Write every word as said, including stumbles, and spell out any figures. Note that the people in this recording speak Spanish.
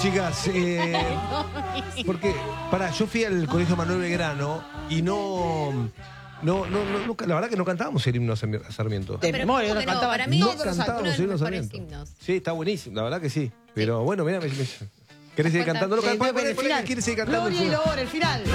chicas, eh, porque, pará, yo fui al colegio Manuel Belgrano y no... No, no, no, nunca- la verdad que no cantábamos el himno a Sarmiento. De Pero memoria, ¿cómo no que no? cantaba. Para mí No es uno cantábamos de el himno a los mejores Sarmiento. himnos. Sí, está buenísimo, la verdad que sí. Pero bueno, mira, me, me- ¿querés seguir cantando? No, Sí, ponele, el ponele, final. ¿quieres seguir cantando? Gloria y loor, el final.